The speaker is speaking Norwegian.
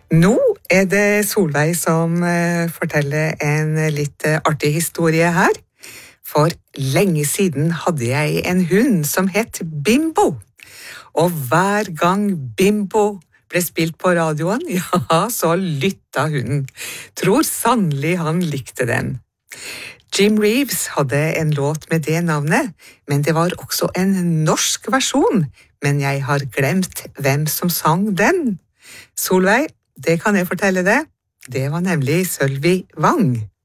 Nå er det Solveig som forteller en litt artig historie her. For lenge siden hadde jeg en hund som het Bimbo. Og hver gang Bimbo ble spilt på radioen, ja, så lytta hunden. Tror sannelig han likte den. Jim Reeves hadde en låt med det navnet, men det var også en norsk versjon, men jeg har glemt hvem som sang den. Solveig, det kan jeg fortelle deg. Det var nemlig Sølvi Wang.